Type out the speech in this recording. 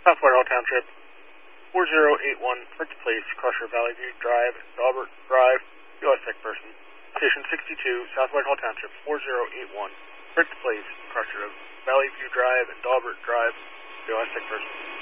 Southward Hall Township, 4081 Fritz Place, Crusher, Valley View Drive, Dalbert Drive, U.S. Tech person. Station 62, Southward Hall Township, 4081 Fritz Place, Crusher, Valley View Drive, and Dalbert Drive, U.S. Tech person.